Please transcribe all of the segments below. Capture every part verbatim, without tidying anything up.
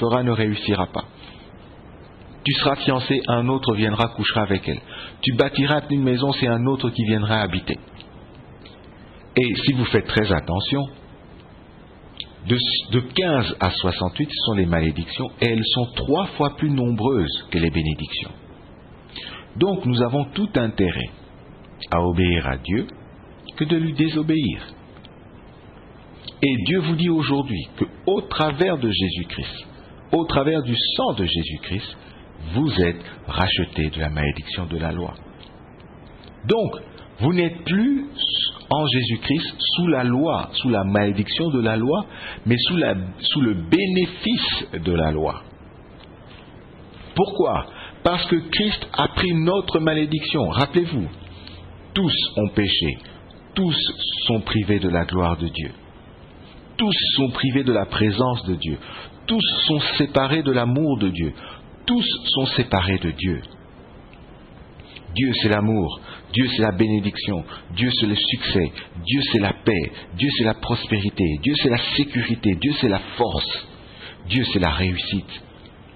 feras ne réussira pas. Tu seras fiancé, un autre viendra, couchera avec elle. Tu bâtiras une maison, c'est un autre qui viendra habiter. Et si vous faites très attention, de, de quinze à soixante-huit, ce sont les malédictions, et elles sont trois fois plus nombreuses que les bénédictions. Donc nous avons tout intérêt à obéir à Dieu que de lui désobéir. Et Dieu vous dit aujourd'hui qu'au travers de Jésus-Christ, au travers du sang de Jésus-Christ, vous êtes rachetés de la malédiction de la loi. Donc, vous n'êtes plus en Jésus-Christ sous la loi, sous la malédiction de la loi, mais sous, la, sous le bénéfice de la loi. Pourquoi ? Parce que Christ a pris notre malédiction. Rappelez-vous, tous ont péché, tous sont privés de la gloire de Dieu, tous sont privés de la présence de Dieu, tous sont séparés de l'amour de Dieu, tous sont séparés de Dieu. Dieu c'est l'amour, Dieu c'est la bénédiction, Dieu c'est le succès, Dieu c'est la paix, Dieu c'est la prospérité, Dieu c'est la sécurité, Dieu c'est la force, Dieu c'est la réussite.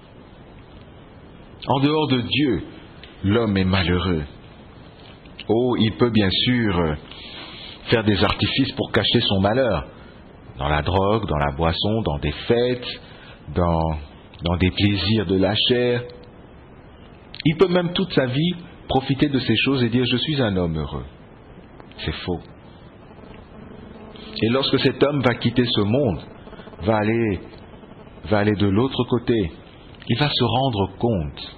En dehors de Dieu, l'homme est malheureux. Oh, il peut bien sûr faire des artifices pour cacher son malheur, dans la drogue, dans la boisson, dans des fêtes, dans, dans des plaisirs de la chair. Il peut même toute sa vie profiter de ces choses et dire « je suis un homme heureux ». C'est faux. Et lorsque cet homme va quitter ce monde, va aller, va aller de l'autre côté, il va se rendre compte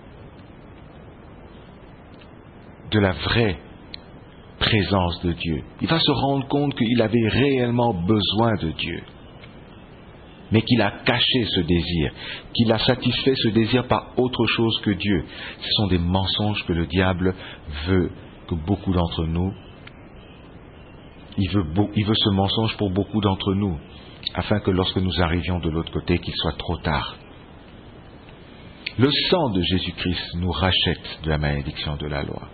de la vraie présence de Dieu. Il va se rendre compte qu'il avait réellement besoin de Dieu, mais qu'il a caché ce désir, qu'il a satisfait ce désir par autre chose que Dieu. Ce sont des mensonges que le diable veut que beaucoup d'entre nous, il veut, il veut ce mensonge pour beaucoup d'entre nous, afin que lorsque nous arrivions de l'autre côté, qu'il soit trop tard. Le sang de Jésus-Christ nous rachète de la malédiction de la loi.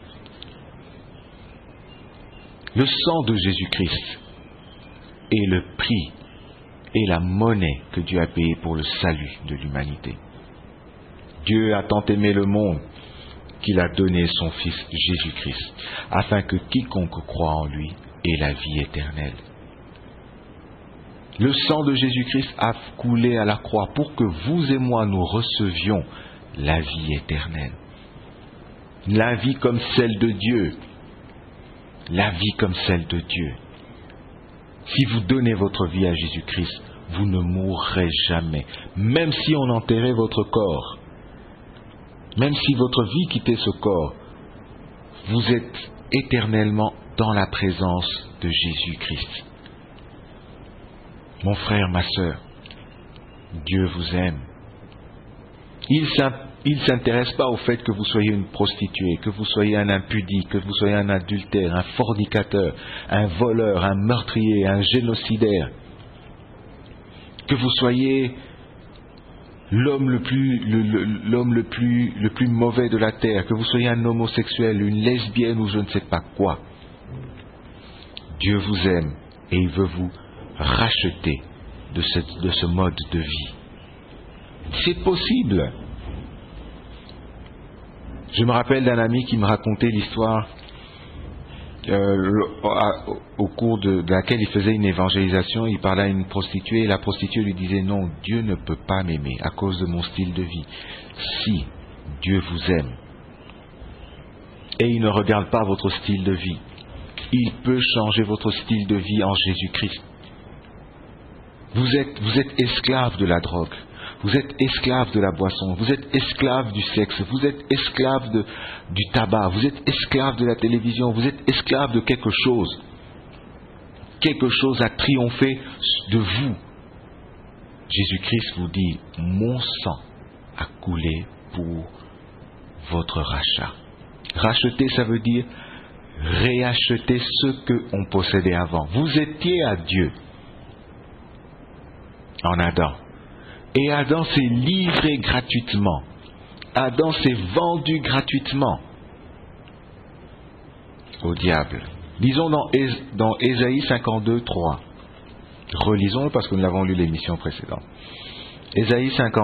Le sang de Jésus-Christ est le prix et la monnaie que Dieu a payée pour le salut de l'humanité. Dieu a tant aimé le monde qu'il a donné son Fils Jésus-Christ, afin que quiconque croit en lui ait la vie éternelle. Le sang de Jésus-Christ a coulé à la croix pour que vous et moi nous recevions la vie éternelle. La vie comme celle de Dieu. La vie comme celle de Dieu. Si vous donnez votre vie à Jésus-Christ, vous ne mourrez jamais. Même si on enterrait votre corps, même si votre vie quittait ce corps, vous êtes éternellement dans la présence de Jésus-Christ. Mon frère, ma sœur, Dieu vous aime. Il ne s'intéresse pas au fait que vous soyez une prostituée, que vous soyez un impudique, que vous soyez un adultère, un fornicateur, un voleur, un meurtrier, un génocidaire, que vous soyez l'homme le plus, le, le, l'homme le plus, le plus mauvais de la terre, que vous soyez un homosexuel, une lesbienne ou je ne sais pas quoi. Dieu vous aime et il veut vous racheter de ce, de ce mode de vie. C'est possible. Je me rappelle d'un ami qui me racontait l'histoire euh, au cours de, de laquelle il faisait une évangélisation. Il parlait à une prostituée et la prostituée lui disait « Non, Dieu ne peut pas m'aimer à cause de mon style de vie. Si Dieu vous aime et il ne regarde pas votre style de vie, il peut changer votre style de vie en Jésus-Christ. Vous êtes, vous êtes esclave de la drogue. Vous êtes esclave de la boisson, vous êtes esclave du sexe, vous êtes esclave de, du tabac, vous êtes esclave de la télévision, vous êtes esclave de quelque chose. Quelque chose a triomphé de vous. Jésus-Christ vous dit, mon sang a coulé pour votre rachat. Racheter, ça veut dire réacheter ce qu'on possédait avant. Vous étiez à Dieu en Adam. Et Adam s'est livré gratuitement. Adam s'est vendu gratuitement au diable. Lisons dans, dans Ésaïe cinquante-deux, trois. Relisons-le parce que nous l'avons lu l'émission précédente. Ésaïe cinquante-deux.